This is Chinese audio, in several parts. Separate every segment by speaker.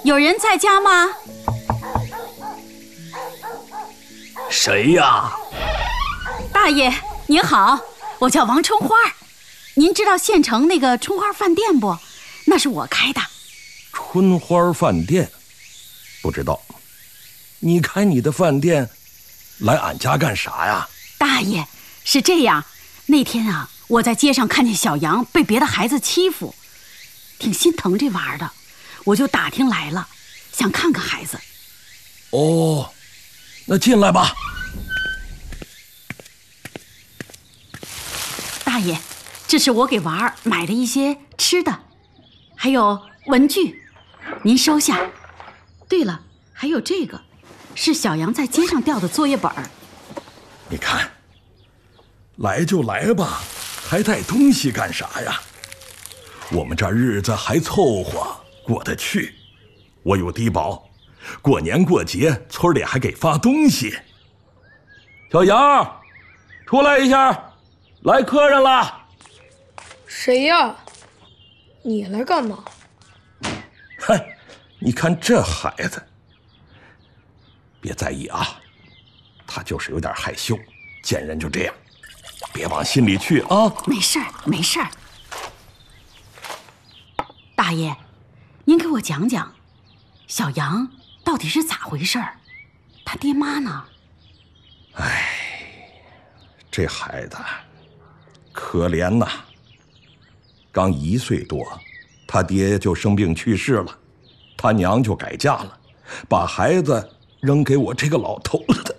Speaker 1: 有人在家吗？
Speaker 2: 谁呀？
Speaker 1: 大爷您好，我叫王春花。您知道县城那个春花饭店不？那是我开的。
Speaker 3: 春花饭店？不知道。你开你的饭店来俺家干啥呀？
Speaker 1: 大爷，是这样，那天啊，我在街上看见小杨被别的孩子欺负，挺心疼这娃儿的，我就打听来了，想看看孩子。
Speaker 3: 哦，那进来吧。
Speaker 1: 大爷，这是我给娃儿买的一些吃的，还有文具，您收下。对了，还有这个，是小杨在街上掉的作业本。
Speaker 3: 你看，来就来吧，还带东西干啥呀？我们这日子还凑合过得去，我有低保，过年过节村里还给发东西。小杨，出来一下，来客人了。
Speaker 4: 谁呀？你来干嘛？
Speaker 3: 嗨，你看这孩子，别在意啊，他就是有点害羞，见人就这样，别往心里去啊。
Speaker 1: 没事儿，没事儿。大爷，您给我讲讲，小杨到底是咋回事儿？他爹妈呢？
Speaker 3: 哎，这孩子可怜呐，刚1岁多，他爹就生病去世了，他娘就改嫁了，把孩子扔给我这个老头子。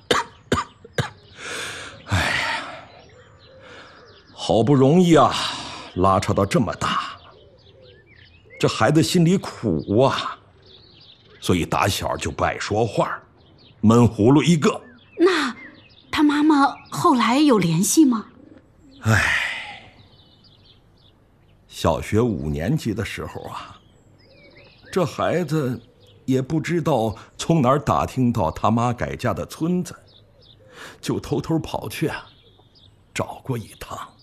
Speaker 3: 哎呀，好不容易啊，拉扯到这么大，这孩子心里苦啊，所以打小就不爱说话，闷葫芦一个。
Speaker 1: 那他妈妈后来有联系吗？
Speaker 3: 哎，小学5年级的时候啊，这孩子也不知道从哪儿打听到他妈改嫁的村子，就偷偷跑去找过一趟。